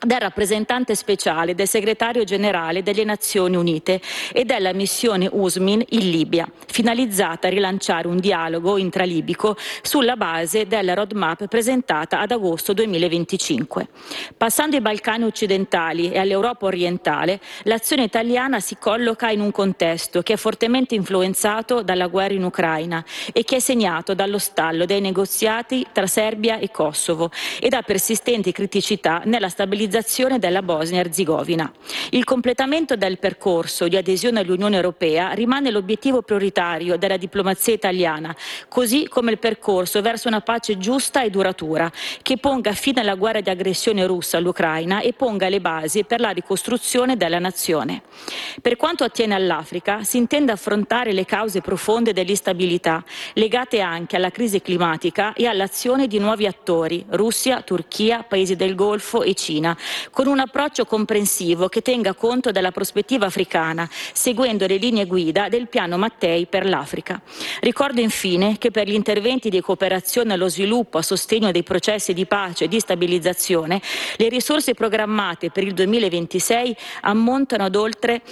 del rappresentante speciale del segretario generale delle Nazioni Unite e della missione USMIN in Libia, finalizzata a rilanciare un dialogo intralibico sulla base della roadmap presentata ad agosto 2025. Passando ai Balcani occidentali e all'Europa orientale, l'azione italiana si colloca in un contesto che è fortemente influenzato dalla guerra in Ucraina e che è segnato dallo stallo dei negoziati tra Serbia e Kosovo e da persistenti criticità nella stabilizzazione della Bosnia-Erzegovina. Il completamento del percorso di adesione all'Unione Europea rimane l'obiettivo prioritario della diplomazia italiana, così come il percorso verso una pace giusta e duratura, che ponga fine alla guerra di aggressione russa all'Ucraina e ponga le basi per la ricostruzione della nazione. Per quanto attiene all'Africa, si intende affrontare le cause profonde dell'instabilità, legate anche alla crisi climatica e all'azione di nuovi attori, Russia, Turchia, Paesi del Golfo e Cina, con un approccio comprensivo che tenga conto della prospettiva africana, seguendo le linee guida del piano Mattei per l'Africa. Ricordo infine che per gli interventi di cooperazione allo sviluppo a sostegno dei processi di pace e di stabilizzazione, le risorse programmate per il 2026 ammontano ad oltre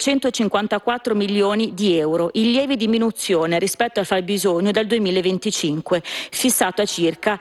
354 milioni di euro, in lieve diminuzione rispetto al fabbisogno del 2025, fissato a circa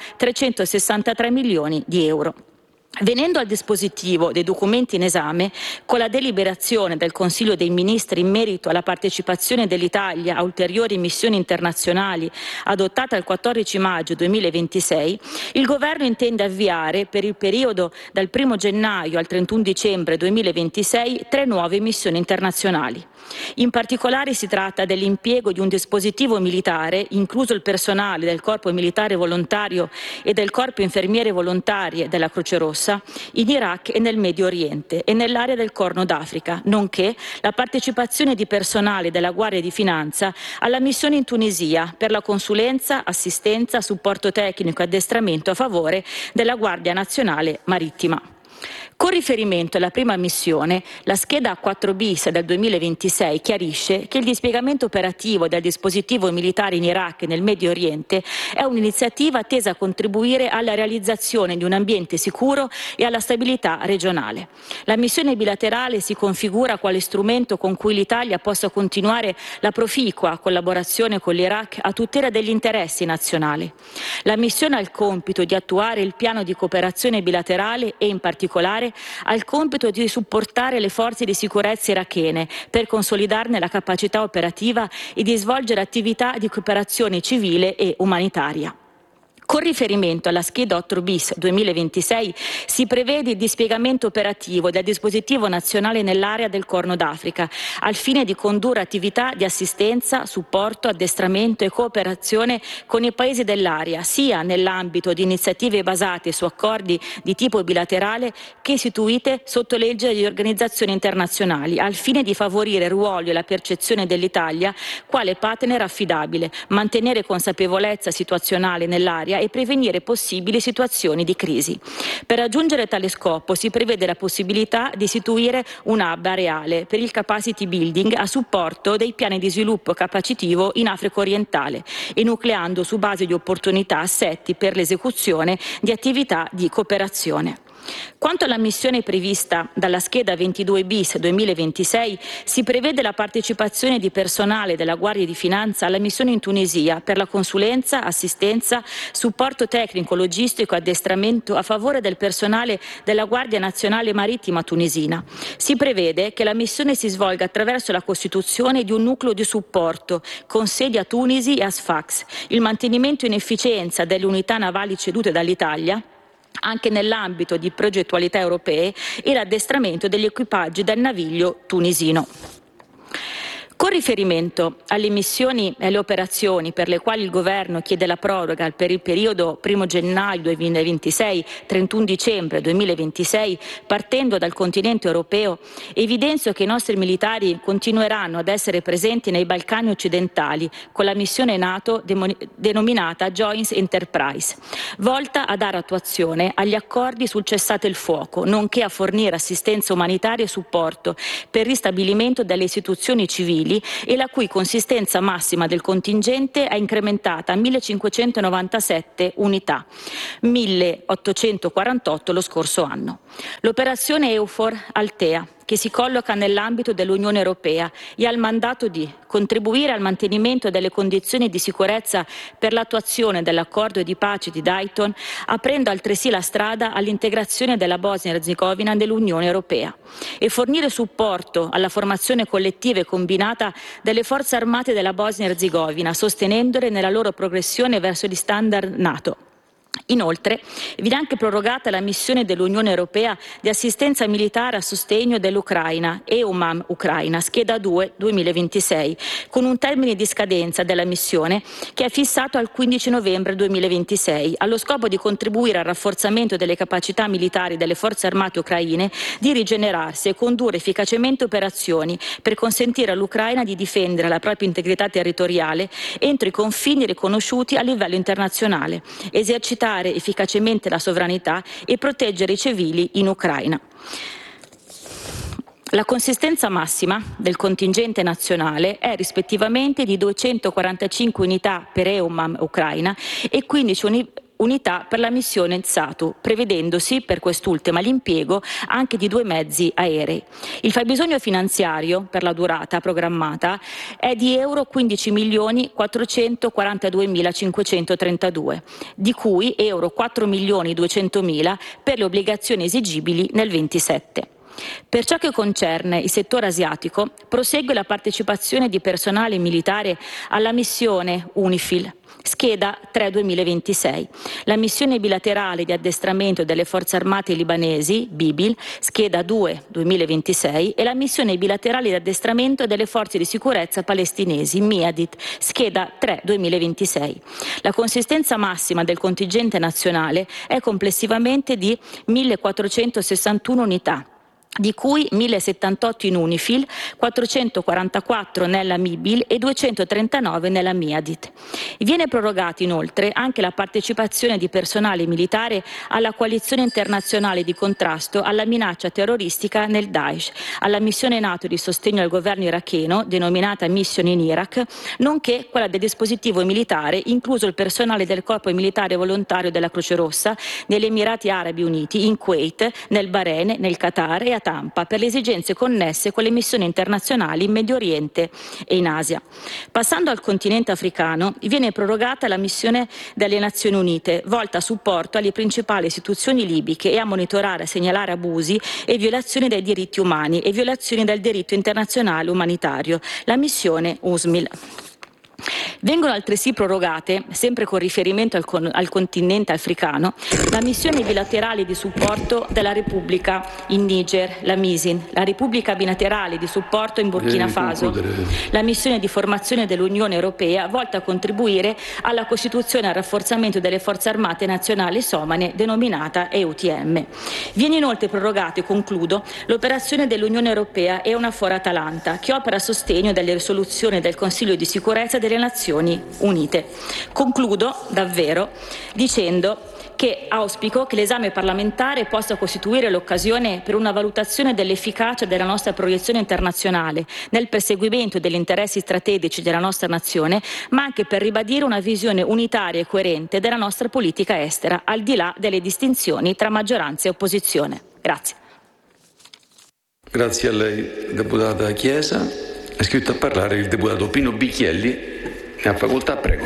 363 milioni di euro. Venendo al dispositivo dei documenti in esame, con la deliberazione del Consiglio dei Ministri in merito alla partecipazione dell'Italia a ulteriori missioni internazionali adottata il 14 maggio 2026, il Governo intende avviare per il periodo dal 1 gennaio al 31 dicembre 2026 3 nuove missioni internazionali. In particolare si tratta dell'impiego di un dispositivo militare, incluso il personale del Corpo Militare Volontario e del Corpo Infermiere Volontarie della Croce Rossa, in Iraq e nel Medio Oriente e nell'area del Corno d'Africa, nonché la partecipazione di personale della Guardia di Finanza alla missione in Tunisia per la consulenza, assistenza, supporto tecnico e addestramento a favore della Guardia Nazionale Marittima. Con riferimento alla prima missione, la scheda 4-bis del 2026 chiarisce che il dispiegamento operativo del dispositivo militare in Iraq e nel Medio Oriente è un'iniziativa tesa a contribuire alla realizzazione di un ambiente sicuro e alla stabilità regionale. La missione bilaterale si configura quale strumento con cui l'Italia possa continuare la proficua collaborazione con l'Iraq a tutela degli interessi nazionali. La missione ha il compito di attuare il piano di cooperazione bilaterale e, in particolare, ha il compito di supportare le forze di sicurezza irachene per consolidarne la capacità operativa e di svolgere attività di cooperazione civile e umanitaria. Con riferimento alla scheda 8-bis 2026 si prevede il dispiegamento operativo del dispositivo nazionale nell'area del Corno d'Africa, al fine di condurre attività di assistenza, supporto, addestramento e cooperazione con i paesi dell'area, sia nell'ambito di iniziative basate su accordi di tipo bilaterale che istituite sotto legge di organizzazioni internazionali, al fine di favorire il ruolo e la percezione dell'Italia quale partner affidabile, mantenere consapevolezza situazionale nell'area e prevenire possibili situazioni di crisi. Per raggiungere tale scopo si prevede la possibilità di istituire un hub areale per il capacity building a supporto dei piani di sviluppo capacitivo in Africa orientale, enucleando su base di opportunità assetti per l'esecuzione di attività di cooperazione. Quanto alla missione prevista dalla scheda 22-bis 2026, si prevede la partecipazione di personale della Guardia di Finanza alla missione in Tunisia per la consulenza, assistenza, supporto tecnico, logistico e addestramento a favore del personale della Guardia Nazionale Marittima tunisina. Si prevede che la missione si svolga attraverso la costituzione di un nucleo di supporto con sedi a Tunisi e a Sfax, il mantenimento in efficienza delle unità navali cedute dall'Italia, anche nell'ambito di progettualità europee, e l'addestramento degli equipaggi del naviglio tunisino. Con riferimento alle missioni e alle operazioni per le quali il Governo chiede la proroga per il periodo 1 gennaio 2026-31 dicembre 2026, partendo dal continente europeo, evidenzio che i nostri militari continueranno ad essere presenti nei Balcani occidentali con la missione NATO denominata Joint Enterprise, volta a dare attuazione agli accordi sul cessate il fuoco, nonché a fornire assistenza umanitaria e supporto per ristabilimento delle istituzioni civili civili e la cui consistenza massima del contingente è incrementata a 1.597 unità, 1.848 lo scorso anno. L'operazione EUFOR Althea, che si colloca nell'ambito dell'Unione Europea e ha il mandato di contribuire al mantenimento delle condizioni di sicurezza per l'attuazione dell'accordo di pace di Dayton, aprendo altresì la strada all'integrazione della Bosnia-Erzegovina nell'Unione Europea, e fornire supporto alla formazione collettiva e combinata delle forze armate della Bosnia-Erzegovina, sostenendole nella loro progressione verso gli standard NATO. Inoltre, viene anche prorogata la missione dell'Unione Europea di assistenza militare a sostegno dell'Ucraina, EUMAM Ucraina, scheda 2 2026, con un termine di scadenza della missione che è fissato al 15 novembre 2026, allo scopo di contribuire al rafforzamento delle capacità militari delle forze armate ucraine di rigenerarsi e condurre efficacemente operazioni per consentire all'Ucraina di difendere la propria integrità territoriale entro i confini riconosciuti a livello internazionale, esercitare efficacemente la sovranità e proteggere i civili in Ucraina. La consistenza massima del contingente nazionale è rispettivamente di 245 unità per EUMAM Ucraina e 15 unità per la missione ZATU, prevedendosi per quest'ultima l'impiego anche di 2 mezzi aerei. Il fabbisogno finanziario per la durata programmata è di euro 15.442.532, di cui euro 4.200.000 per le obbligazioni esigibili nel 27. Per ciò che concerne il settore asiatico, prosegue la partecipazione di personale militare alla missione UNIFIL, scheda 3-2026, la missione bilaterale di addestramento delle forze armate libanesi, BIBIL, scheda 2-2026, e la missione bilaterale di addestramento delle forze di sicurezza palestinesi, MIADIT, scheda 3-2026. La consistenza massima del contingente nazionale è complessivamente di 1.461 unità, di cui 1.078 in UNIFIL, 444 nella MIBIL e 239 nella MIADIT. Viene prorogata inoltre anche la partecipazione di personale militare alla coalizione internazionale di contrasto alla minaccia terroristica nel Daesh, alla missione NATO di sostegno al governo iracheno, denominata Mission in Iraq, nonché quella del dispositivo militare, incluso il personale del Corpo Militare Volontario della Croce Rossa, negli Emirati Arabi Uniti, in Kuwait, nel Bahrain, nel Qatar e a Tampa, per le esigenze connesse con le missioni internazionali in Medio Oriente e in Asia. Passando al continente africano, viene prorogata la missione delle Nazioni Unite, volta a supporto alle principali istituzioni libiche e a monitorare e segnalare abusi e violazioni dei diritti umani e violazioni del diritto internazionale umanitario, la missione USMIL. Vengono altresì prorogate, sempre con riferimento al continente africano, la missione bilaterale di supporto della Repubblica in Niger, la MISIN, la Repubblica bilaterale di supporto in Burkina Faso, la missione di formazione dell'Unione Europea volta a contribuire alla costituzione e al rafforzamento delle forze armate nazionali somane, denominata EUTM. Viene inoltre prorogata, e concludo, l'operazione dell'Unione Europea EUNAVFOR Atalanta, che opera a sostegno delle risoluzioni del Consiglio di sicurezza delle Nazioni Unite. Concludo davvero dicendo che auspico che l'esame parlamentare possa costituire l'occasione per una valutazione dell'efficacia della nostra proiezione internazionale nel perseguimento degli interessi strategici della nostra nazione, ma anche per ribadire una visione unitaria e coerente della nostra politica estera, al di là delle distinzioni tra maggioranza e opposizione. Grazie. Grazie a lei, deputata Chiesa. È iscritto a parlare il deputato Pino Bicchielli. Ne ha facoltà, prego.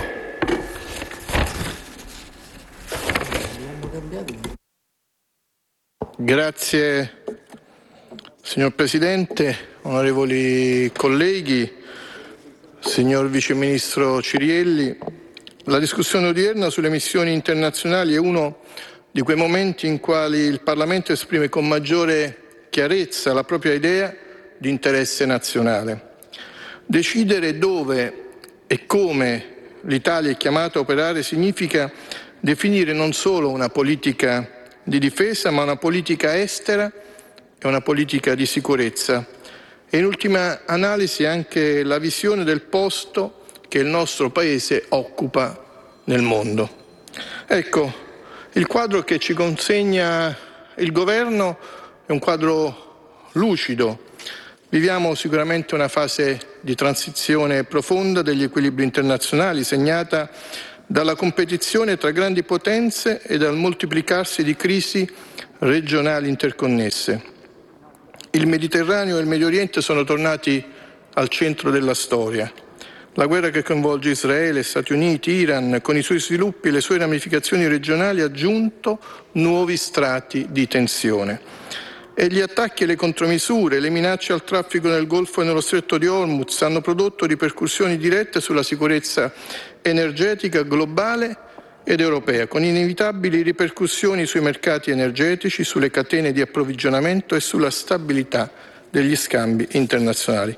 Grazie, signor Presidente, onorevoli colleghi, signor Vice Ministro Cirielli. La discussione odierna sulle missioni internazionali è uno di quei momenti in quali il Parlamento esprime con maggiore chiarezza la propria idea di interesse nazionale. Decidere dove e come l'Italia è chiamata a operare significa definire non solo una politica di difesa, ma una politica estera e una politica di sicurezza. E in ultima analisi anche la visione del posto che il nostro Paese occupa nel mondo. Ecco, il quadro che ci consegna il Governo è un quadro lucido, Viviamo sicuramente una fase di transizione profonda degli equilibri internazionali, segnata dalla competizione tra grandi potenze e dal moltiplicarsi di crisi regionali interconnesse. Il Mediterraneo e il Medio Oriente sono tornati al centro della storia. La guerra che coinvolge Israele, Stati Uniti, Iran, con i suoi sviluppi e le sue ramificazioni regionali, ha aggiunto nuovi strati di tensione. E gli attacchi e le contromisure, le minacce al traffico nel Golfo e nello Stretto di Hormuz hanno prodotto ripercussioni dirette sulla sicurezza energetica globale ed europea, con inevitabili ripercussioni sui mercati energetici, sulle catene di approvvigionamento e sulla stabilità degli scambi internazionali.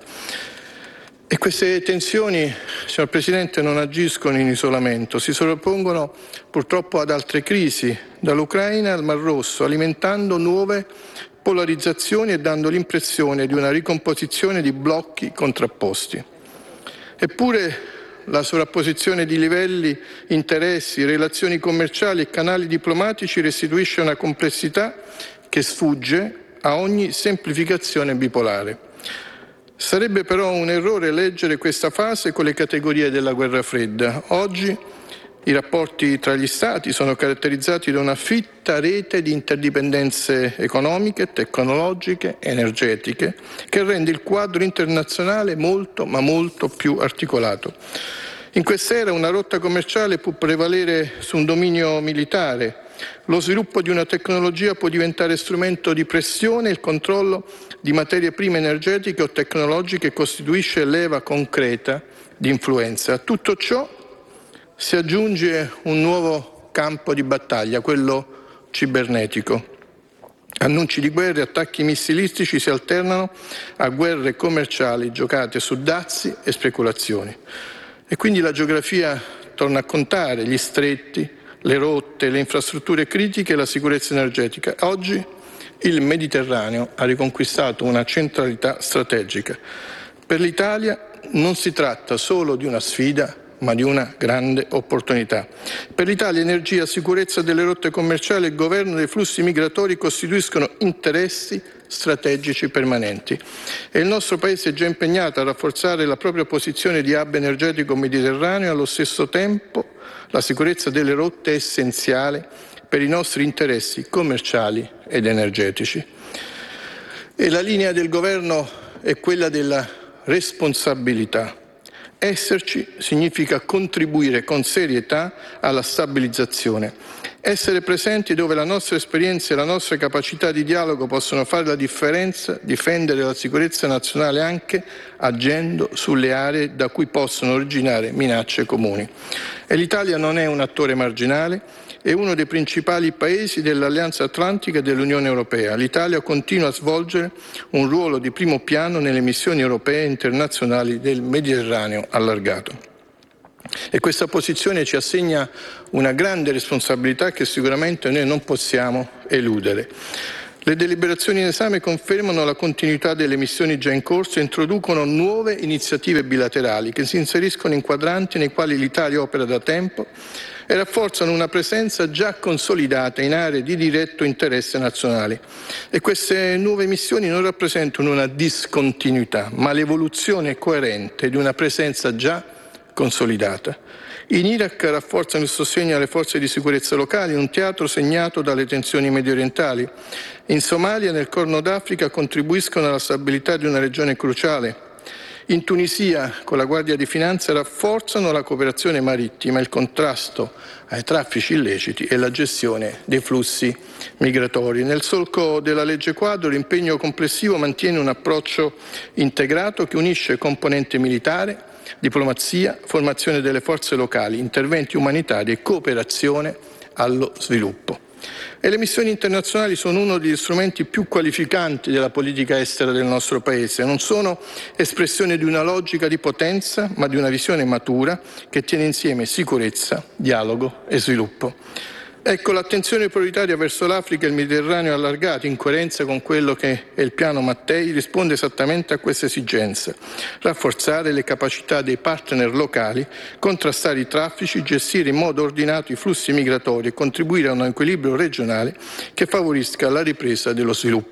E queste tensioni, signor Presidente, non agiscono in isolamento, si sovrappongono purtroppo ad altre crisi, dall'Ucraina al Mar Rosso, alimentando nuove polarizzazioni e dando l'impressione di una ricomposizione di blocchi contrapposti. Eppure la sovrapposizione di livelli, interessi, relazioni commerciali e canali diplomatici restituisce una complessità che sfugge a ogni semplificazione bipolare. Sarebbe però un errore leggere questa fase con le categorie della guerra fredda. Oggi i rapporti tra gli Stati sono caratterizzati da una fitta rete di interdipendenze economiche, tecnologiche, energetiche, che rende il quadro internazionale molto, ma molto più articolato. In quest'era una rotta commerciale può prevalere su un dominio militare. Lo sviluppo di una tecnologia può diventare strumento di pressione e il controllo di materie prime energetiche o tecnologiche costituisce leva concreta di influenza. A tutto ciò si aggiunge un nuovo campo di battaglia, quello cibernetico. Annunci di guerre e attacchi missilistici si alternano a guerre commerciali giocate su dazi e speculazioni. E quindi la geografia torna a contare, gli stretti, le rotte, le infrastrutture critiche e la sicurezza energetica. Oggi il Mediterraneo ha riconquistato una centralità strategica. Per l'Italia non si tratta solo di una sfida, ma di una grande opportunità. Per l'Italia energia, sicurezza delle rotte commerciali e governo dei flussi migratori costituiscono interessi strategici permanenti. E il nostro Paese è già impegnato a rafforzare la propria posizione di hub energetico mediterraneo e allo stesso tempo la sicurezza delle rotte è essenziale per i nostri interessi commerciali ed energetici. E la linea del Governo è quella della responsabilità. Esserci significa contribuire con serietà alla stabilizzazione. Essere presenti dove la nostra esperienza e la nostra capacità di dialogo possono fare la differenza, difendere la sicurezza nazionale anche agendo sulle aree da cui possono originare minacce comuni. E l'Italia non è un attore marginale, è uno dei principali paesi dell'Alleanza Atlantica e dell'Unione Europea. L'Italia continua a svolgere un ruolo di primo piano nelle missioni europee e internazionali del Mediterraneo allargato. E questa posizione ci assegna una grande responsabilità che sicuramente noi non possiamo eludere. Le deliberazioni in esame confermano la continuità delle missioni già in corso e introducono nuove iniziative bilaterali che si inseriscono in quadranti nei quali l'Italia opera da tempo e rafforzano una presenza già consolidata in aree di diretto interesse nazionale. E queste nuove missioni non rappresentano una discontinuità, ma l'evoluzione coerente di una presenza già consolidata. In Iraq rafforzano il sostegno alle forze di sicurezza locali, un teatro segnato dalle tensioni mediorientali. In Somalia e nel Corno d'Africa contribuiscono alla stabilità di una regione cruciale. In Tunisia, con la Guardia di Finanza, rafforzano la cooperazione marittima, il contrasto ai traffici illeciti e la gestione dei flussi migratori. Nel solco della legge quadro l'impegno complessivo mantiene un approccio integrato che unisce componente militare, diplomazia, formazione delle forze locali, interventi umanitari e cooperazione allo sviluppo. E le missioni internazionali sono uno degli strumenti più qualificanti della politica estera del nostro Paese. Non sono espressione di una logica di potenza, ma di una visione matura che tiene insieme sicurezza, dialogo e sviluppo. Ecco, l'attenzione prioritaria verso l'Africa e il Mediterraneo allargato, in coerenza con quello che è il piano Mattei, risponde esattamente a questa esigenza: rafforzare le capacità dei partner locali, contrastare i traffici, gestire in modo ordinato i flussi migratori e contribuire a un equilibrio regionale che favorisca la ripresa dello sviluppo.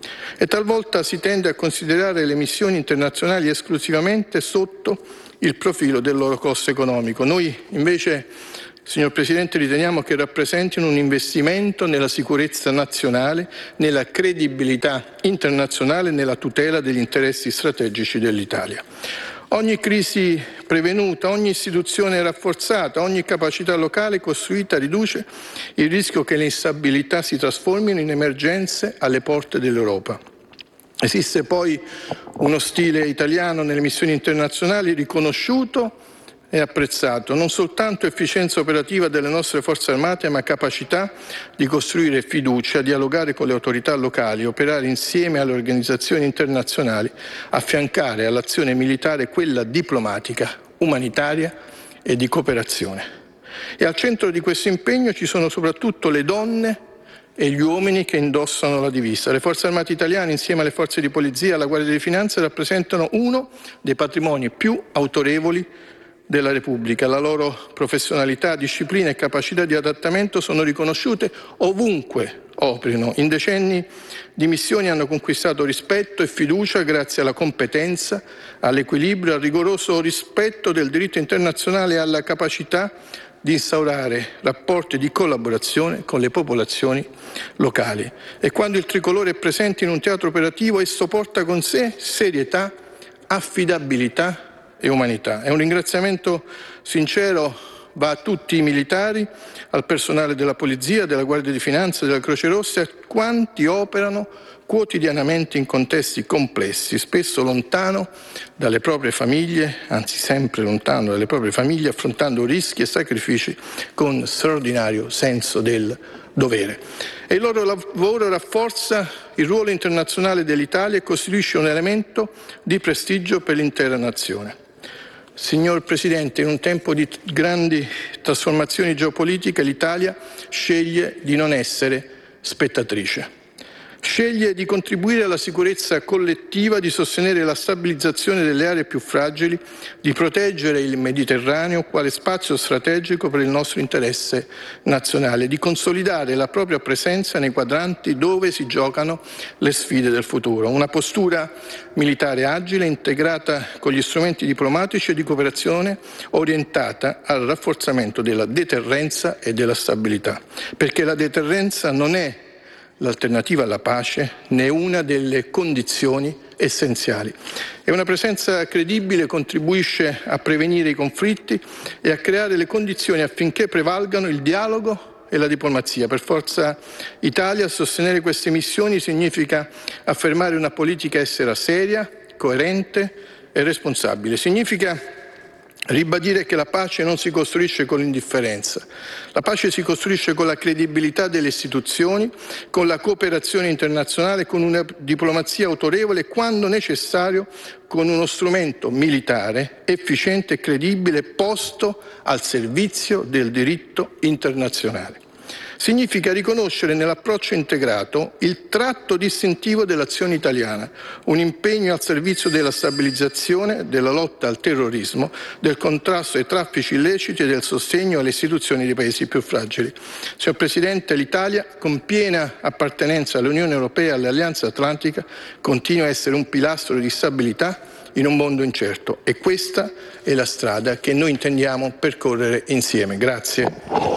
E talvolta si tende a considerare le missioni internazionali esclusivamente sotto il profilo del loro costo economico. Noi invece, signor Presidente, riteniamo che rappresentino un investimento nella sicurezza nazionale, nella credibilità internazionale e nella tutela degli interessi strategici dell'Italia. Ogni crisi prevenuta, ogni istituzione rafforzata, ogni capacità locale costruita riduce il rischio che le instabilità si trasformino in emergenze alle porte dell'Europa. Esiste poi uno stile italiano nelle missioni internazionali riconosciuto e apprezzato, non soltanto efficienza operativa delle nostre forze armate, ma capacità di costruire fiducia, dialogare con le autorità locali, operare insieme alle organizzazioni internazionali, affiancare all'azione militare quella diplomatica, umanitaria e di cooperazione. E al centro di questo impegno ci sono soprattutto le donne e gli uomini che indossano la divisa. Le forze armate italiane, insieme alle forze di polizia e alla Guardia di Finanza, rappresentano uno dei patrimoni più autorevoli della Repubblica. La loro professionalità, disciplina e capacità di adattamento sono riconosciute ovunque operino. In decenni di missioni hanno conquistato rispetto e fiducia grazie alla competenza, all'equilibrio, al rigoroso rispetto del diritto internazionale e alla capacità di instaurare rapporti di collaborazione con le popolazioni locali. E quando il tricolore è presente in un teatro operativo, esso porta con sé serietà, affidabilità e umanità. E un ringraziamento sincero va a tutti i militari, al personale della Polizia, della Guardia di Finanza, della Croce Rossa, a quanti operano quotidianamente in contesti complessi, spesso lontano dalle proprie famiglie, anzi sempre lontano dalle proprie famiglie, affrontando rischi e sacrifici con straordinario senso del dovere. E il loro lavoro rafforza il ruolo internazionale dell'Italia e costituisce un elemento di prestigio per l'intera nazione. Signor Presidente, in un tempo di grandi trasformazioni geopolitiche, l'Italia sceglie di non essere spettatrice. Sceglie di contribuire alla sicurezza collettiva, di sostenere la stabilizzazione delle aree più fragili, di proteggere il Mediterraneo quale spazio strategico per il nostro interesse nazionale, di consolidare la propria presenza nei quadranti dove si giocano le sfide del futuro. Una postura militare agile, integrata con gli strumenti diplomatici e di cooperazione, orientata al rafforzamento della deterrenza e della stabilità. Perché la deterrenza non è l'alternativa alla pace, né una delle condizioni essenziali. E una presenza credibile contribuisce a prevenire i conflitti e a creare le condizioni affinché prevalgano il dialogo e la diplomazia. Per Forza Italia sostenere queste missioni significa affermare una politica estera seria, coerente e responsabile. Significa ribadire che la pace non si costruisce con l'indifferenza. La pace si costruisce con la credibilità delle istituzioni, con la cooperazione internazionale, con una diplomazia autorevole e, quando necessario, con uno strumento militare efficiente e credibile posto al servizio del diritto internazionale. Significa riconoscere nell'approccio integrato il tratto distintivo dell'azione italiana, un impegno al servizio della stabilizzazione, della lotta al terrorismo, del contrasto ai traffici illeciti e del sostegno alle istituzioni dei paesi più fragili. Signor Presidente, l'Italia, con piena appartenenza all'Unione Europea e all'Alleanza Atlantica, continua a essere un pilastro di stabilità in un mondo incerto, e questa è la strada che noi intendiamo percorrere insieme. Grazie.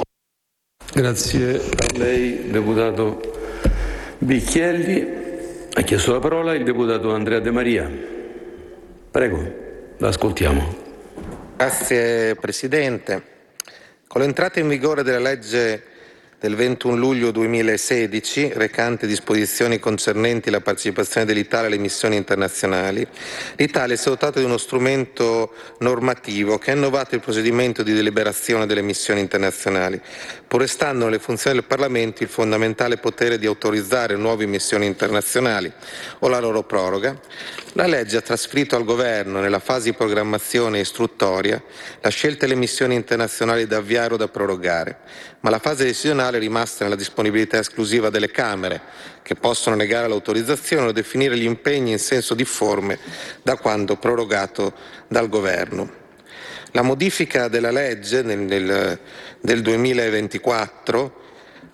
Grazie a lei, deputato Bicchielli. Ha chiesto la parola il deputato Andrea De Maria. Prego, l'ascoltiamo. Grazie Presidente. Con l'entrata in vigore della legge del 21 luglio 2016, recante disposizioni concernenti la partecipazione dell'Italia alle missioni internazionali, l'Italia si è dotata di uno strumento normativo che ha innovato il procedimento di deliberazione delle missioni internazionali, pur restando nelle funzioni del Parlamento il fondamentale potere di autorizzare nuove missioni internazionali o la loro proroga. La legge ha trasferito al Governo, nella fase di programmazione e istruttoria, la scelta delle missioni internazionali da avviare o da prorogare, ma la fase decisionale è rimasta nella disponibilità esclusiva delle Camere, che possono negare l'autorizzazione o definire gli impegni in senso difforme da quanto prorogato dal Governo. La modifica della legge del 2024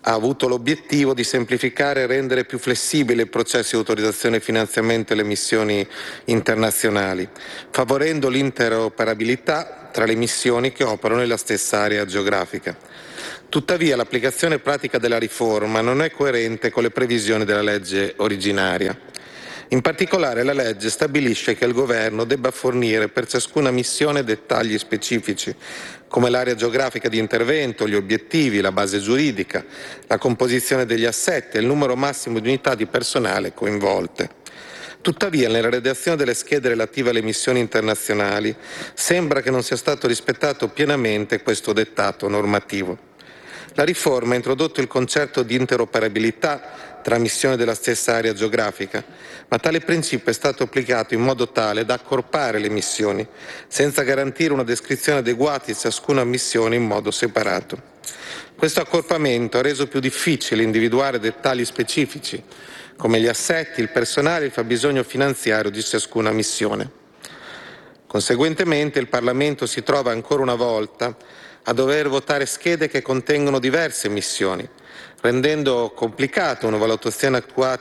ha avuto l'obiettivo di semplificare e rendere più flessibile il processo di autorizzazione e finanziamento delle missioni internazionali, favorendo l'interoperabilità tra le missioni che operano nella stessa area geografica. Tuttavia, l'applicazione pratica della riforma non è coerente con le previsioni della legge originaria. In particolare, la legge stabilisce che il Governo debba fornire per ciascuna missione dettagli specifici, come l'area geografica di intervento, gli obiettivi, la base giuridica, la composizione degli assetti e il numero massimo di unità di personale coinvolte. Tuttavia, nella redazione delle schede relative alle missioni internazionali, sembra che non sia stato rispettato pienamente questo dettato normativo. La riforma ha introdotto il concetto di interoperabilità tra missioni della stessa area geografica, ma tale principio è stato applicato in modo tale da accorpare le missioni, senza garantire una descrizione adeguata di ciascuna missione in modo separato. Questo accorpamento ha reso più difficile individuare dettagli specifici, come gli assetti, il personale e il fabbisogno finanziario di ciascuna missione. Conseguentemente, il Parlamento si trova ancora una volta a dover votare schede che contengono diverse missioni, rendendo complicata una valutazione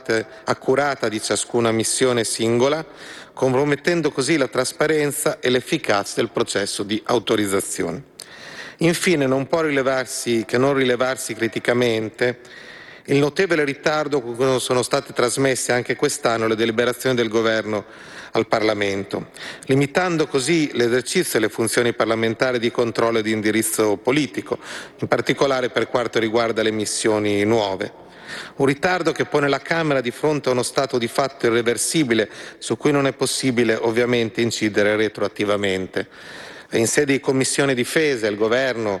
accurata di ciascuna missione singola, compromettendo così la trasparenza e l'efficacia del processo di autorizzazione. Infine, non può rilevarsi criticamente il notevole ritardo con cui sono state trasmesse anche quest'anno le deliberazioni del Governo al Parlamento, limitando così l'esercizio delle funzioni parlamentari di controllo e di indirizzo politico, in particolare per quanto riguarda le missioni nuove. Un ritardo che pone la Camera di fronte a uno stato di fatto irreversibile su cui non è possibile ovviamente incidere retroattivamente. In sede di Commissione Difesa il Governo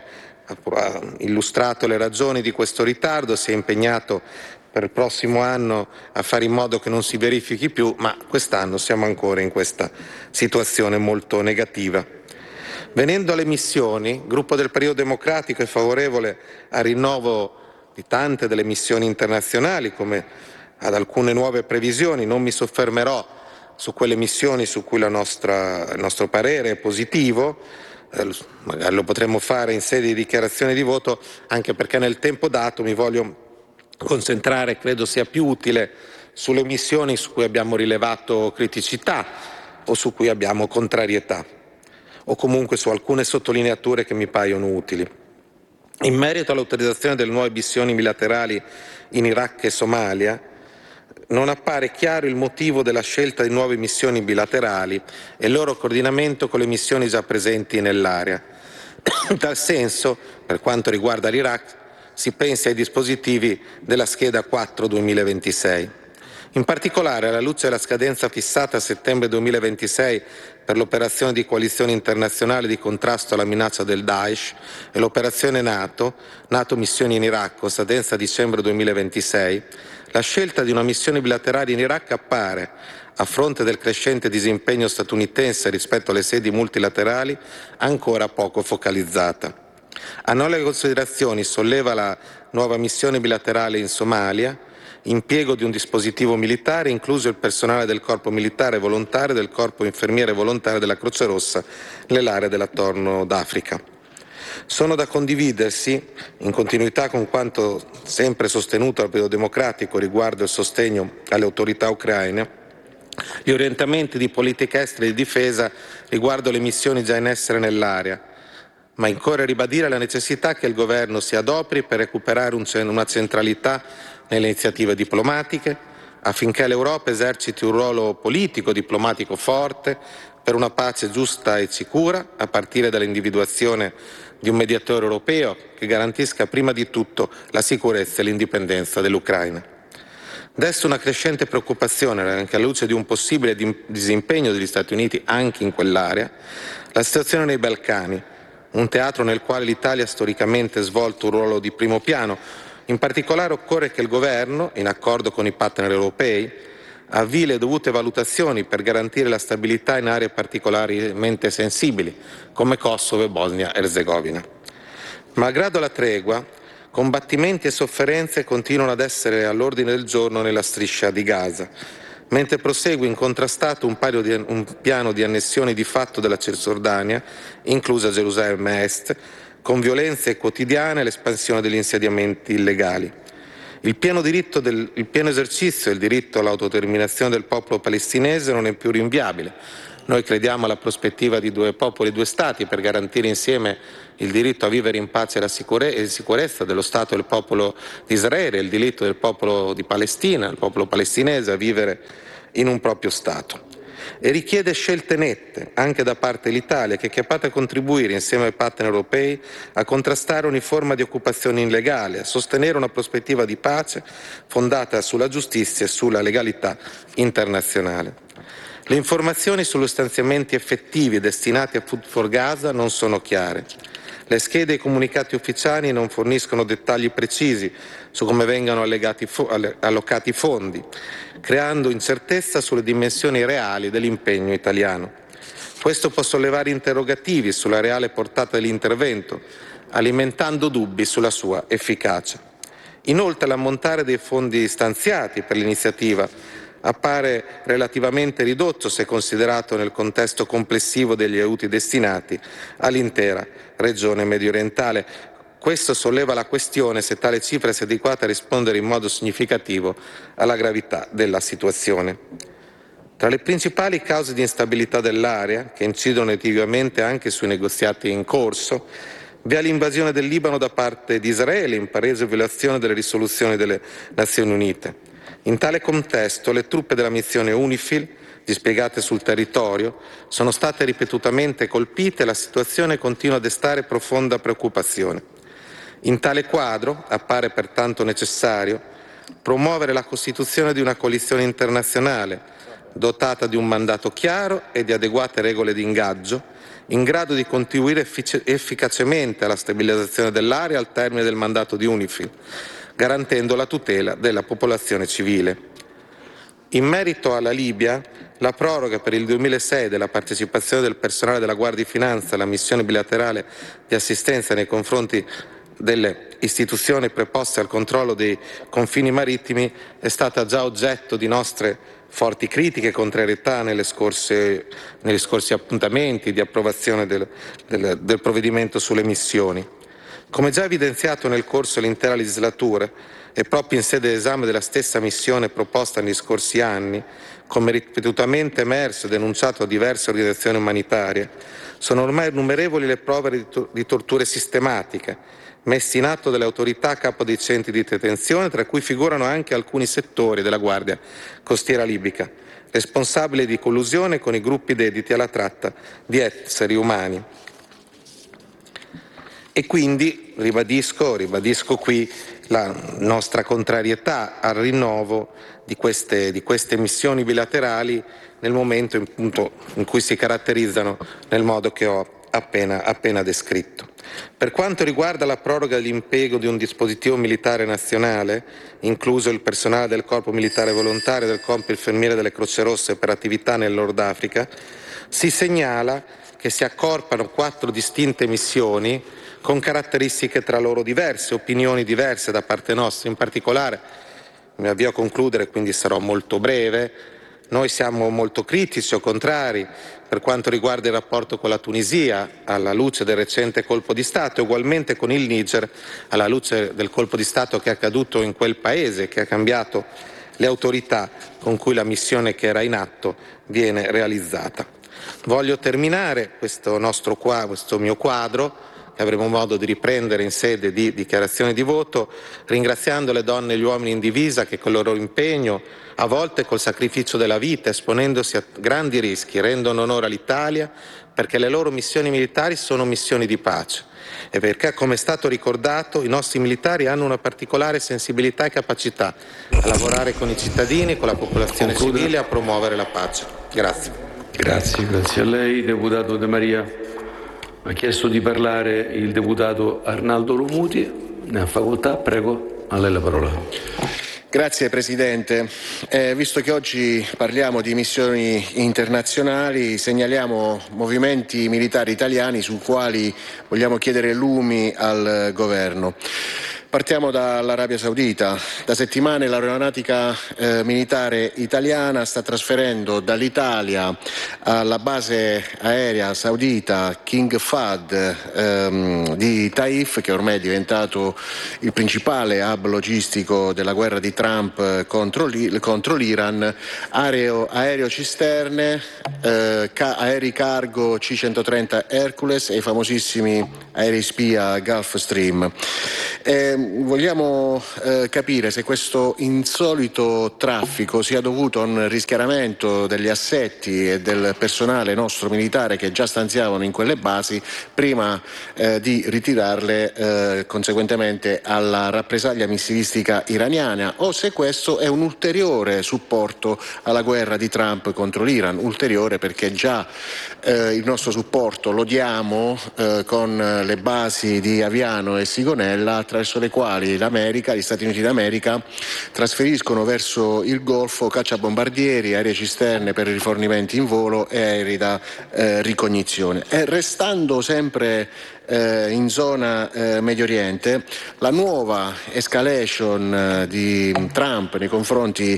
ha illustrato le ragioni di questo ritardo, si è impegnato per il prossimo anno a fare in modo che non si verifichi più, ma quest'anno siamo ancora in questa situazione molto negativa. Venendo alle missioni, il gruppo del Partito Democratico è favorevole al rinnovo di tante delle missioni internazionali, come ad alcune nuove previsioni. Non mi soffermerò su quelle missioni su cui il nostro parere è positivo, magari lo potremmo fare in sede di dichiarazione di voto, anche perché nel tempo dato mi voglio concentrare, credo sia più utile, sulle missioni su cui abbiamo rilevato criticità o su cui abbiamo contrarietà, o comunque su alcune sottolineature che mi paiono utili. In merito all'autorizzazione delle nuove missioni bilaterali in Iraq e Somalia, non appare chiaro il motivo della scelta di nuove missioni bilaterali e il loro coordinamento con le missioni già presenti nell'area. In tal senso, per quanto riguarda l'Iraq, si pensi ai dispositivi della scheda 4/2026. In particolare, alla luce della scadenza fissata a settembre 2026 per l'operazione di coalizione internazionale di contrasto alla minaccia del Daesh e l'operazione NATO missioni in Iraq, con scadenza a dicembre 2026, la scelta di una missione bilaterale in Iraq appare, a fronte del crescente disimpegno statunitense rispetto alle sedi multilaterali, ancora poco focalizzata. A nuove considerazioni solleva la nuova missione bilaterale in Somalia, impiego di un dispositivo militare, incluso il personale del Corpo Militare Volontario e del Corpo Infermiere Volontario della Croce Rossa nell'area dell'Attorno d'Africa. Sono da condividersi, in continuità con quanto sempre sostenuto dal Partito Democratico riguardo il sostegno alle autorità ucraine, gli orientamenti di politica estera e di difesa riguardo le missioni già in essere nell'area, ma occorre ribadire la necessità che il Governo si adoperi per recuperare una centralità nelle iniziative diplomatiche, affinché l'Europa eserciti un ruolo politico, diplomatico forte per una pace giusta e sicura, a partire dall'individuazione di un mediatore europeo che garantisca prima di tutto la sicurezza e l'indipendenza dell'Ucraina. Desta una crescente preoccupazione, anche alla luce di un possibile disimpegno degli Stati Uniti anche in quell'area, la situazione nei Balcani, un teatro nel quale l'Italia ha storicamente svolto un ruolo di primo piano. In particolare occorre che il Governo, in accordo con i partner europei, avvii le dovute valutazioni per garantire la stabilità in aree particolarmente sensibili, come Kosovo e Bosnia-Erzegovina. Malgrado la tregua, combattimenti e sofferenze continuano ad essere all'ordine del giorno nella striscia di Gaza, mentre prosegue incontrastato un piano di annessione di fatto della Cisgiordania, inclusa Gerusalemme Est, con violenze quotidiane e l'espansione degli insediamenti illegali. Il pieno esercizio del diritto all'autodeterminazione del popolo palestinese non è più rinviabile. Noi crediamo alla prospettiva di 2 popoli, 2 Stati per garantire insieme il diritto a vivere in pace e in sicurezza dello Stato e del popolo di Israele, il diritto del popolo di Palestina, il popolo palestinese a vivere in un proprio Stato. E richiede scelte nette, anche da parte dell'Italia, che è chiamata a contribuire insieme ai partner europei a contrastare ogni forma di occupazione illegale, a sostenere una prospettiva di pace fondata sulla giustizia e sulla legalità internazionale. Le informazioni sugli stanziamenti effettivi destinati a Food for Gaza non sono chiare. Le schede e i comunicati ufficiali non forniscono dettagli precisi su come vengano allocati i fondi, creando incertezza sulle dimensioni reali dell'impegno italiano. Questo può sollevare interrogativi sulla reale portata dell'intervento, alimentando dubbi sulla sua efficacia. Inoltre, l'ammontare dei fondi stanziati per l'iniziativa appare relativamente ridotto se considerato nel contesto complessivo degli aiuti destinati all'intera regione mediorientale. Questo solleva la questione se tale cifra sia adeguata a rispondere in modo significativo alla gravità della situazione. Tra le principali cause di instabilità dell'area, che incidono negativamente anche sui negoziati in corso, vi è l'invasione del Libano da parte di Israele in palese violazione delle risoluzioni delle Nazioni Unite. In tale contesto le truppe della missione UNIFIL, dispiegate sul territorio, sono state ripetutamente colpite e la situazione continua a destare profonda preoccupazione. In tale quadro appare pertanto necessario promuovere la costituzione di una coalizione internazionale dotata di un mandato chiaro e di adeguate regole di ingaggio, in grado di contribuire efficacemente alla stabilizzazione dell'area al termine del mandato di UNIFIL, garantendo la tutela della popolazione civile. In merito alla Libia, la proroga per il 2006 della partecipazione del personale della Guardia di Finanza alla missione bilaterale di assistenza nei confronti delle istituzioni preposte al controllo dei confini marittimi è stata già oggetto di nostre forti critiche e contrarietà negli scorsi appuntamenti di approvazione del provvedimento sulle missioni. Come già evidenziato nel corso dell'intera legislatura e proprio in sede di esame della stessa missione proposta negli scorsi anni, come ripetutamente emerso e denunciato da diverse organizzazioni umanitarie, sono ormai innumerevoli le prove di torture sistematiche messe in atto dalle autorità a capo dei centri di detenzione, tra cui figurano anche alcuni settori della Guardia Costiera libica, responsabili di collusione con i gruppi dediti alla tratta di esseri umani. E quindi ribadisco qui la nostra contrarietà al rinnovo di queste missioni bilaterali nel momento in cui si caratterizzano nel modo che ho appena descritto. Per quanto riguarda la proroga dell'impiego di un dispositivo militare nazionale, incluso il personale del Corpo Militare Volontario e del Corpo Infermiere delle Croce Rosse per attività nel Nord Africa, si segnala che si accorpano 4 distinte missioni con caratteristiche tra loro diverse, opinioni diverse da parte nostra. In particolare, mi avvio a concludere, quindi sarò molto breve, noi siamo molto critici o contrari per quanto riguarda il rapporto con la Tunisia, alla luce del recente colpo di Stato, e ugualmente con il Niger, alla luce del colpo di Stato che è accaduto in quel paese, che ha cambiato le autorità con cui la missione che era in atto viene realizzata. Voglio terminare questo mio quadro, che avremo modo di riprendere in sede di dichiarazione di voto, ringraziando le donne e gli uomini in divisa che con il loro impegno, a volte col sacrificio della vita, esponendosi a grandi rischi, rendono onore all'Italia, perché le loro missioni militari sono missioni di pace e perché, come è stato ricordato, i nostri militari hanno una particolare sensibilità e capacità a lavorare con i cittadini, con la popolazione civile, a promuovere la pace. Grazie. Grazie a lei, deputato De Maria. Ha chiesto di parlare il deputato Arnaldo Lomuti. Ne ha facoltà, prego, a lei la parola. Grazie Presidente. Visto che oggi parliamo di missioni internazionali, segnaliamo movimenti militari italiani sui quali vogliamo chiedere lumi al Governo. Partiamo dall'Arabia Saudita. Da settimane l'aeronautica militare italiana sta trasferendo dall'Italia alla base aerea saudita King Fahd di Taif, che ormai è diventato il principale hub logistico della guerra di Trump contro l'Iran, aerocisterne, aerei cargo C-130 Hercules e i famosissimi aerei spia Gulfstream. Vogliamo capire se questo insolito traffico sia dovuto a un rischiaramento degli assetti e del personale nostro militare che già stanziavano in quelle basi prima di ritirarle conseguentemente alla rappresaglia missilistica iraniana, o se questo è un ulteriore supporto alla guerra di Trump contro l'Iran, ulteriore perché già il nostro supporto lo diamo con le basi di Aviano e Sigonella, attraverso le quali gli Stati Uniti d'America trasferiscono verso il Golfo cacciabombardieri, aerei cisterne per rifornimenti in volo e aerei da ricognizione. E restando sempre in zona Medio Oriente, la nuova escalation di Trump nei confronti